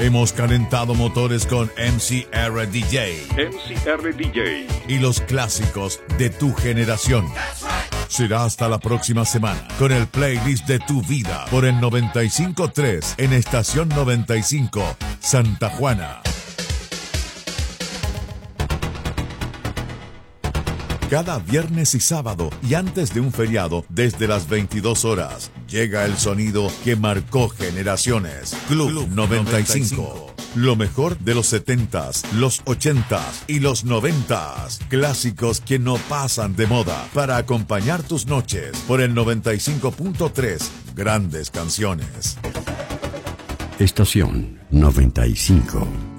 Hemos calentado motores con MCR DJ. MCR DJ. Y los clásicos de tu generación. Será hasta la próxima semana con el playlist de tu vida por el 95.3 en Estación 95, Santa Juana. Cada viernes y sábado y antes de un feriado desde las 22 horas llega el sonido que marcó generaciones. Club 95. Lo mejor de los 70s, los 80s y los 90s. Clásicos que no pasan de moda para acompañar tus noches por el 95.3. Grandes canciones. Estación 95.